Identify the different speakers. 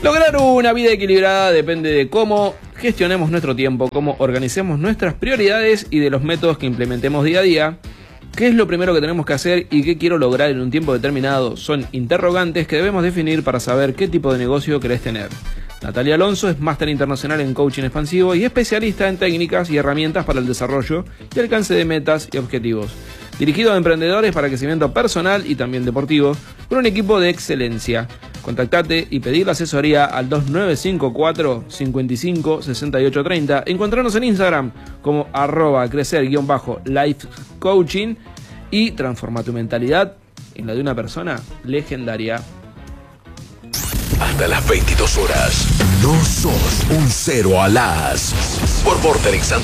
Speaker 1: Lograr una vida equilibrada depende de cómo gestionemos nuestro tiempo, cómo organicemos nuestras prioridades y de los métodos que implementemos día a día. ¿Qué es lo primero que tenemos que hacer y qué quiero lograr en un tiempo determinado? Son interrogantes que debemos definir para saber qué tipo de negocio querés tener. Natalia Alonso es máster internacional en coaching expansivo y especialista en técnicas y herramientas para el desarrollo y alcance de metas y objetivos. Dirigido a emprendedores para crecimiento personal y también deportivo, con un equipo de excelencia. Contactate y pedí la asesoría al 2954 55 68 30. Encontrarnos en Instagram como @crecer_life coaching y transforma tu mentalidad en la de una persona legendaria.
Speaker 2: Hasta las 22 horas. No sos un cero a las. Por Vorterix Santander.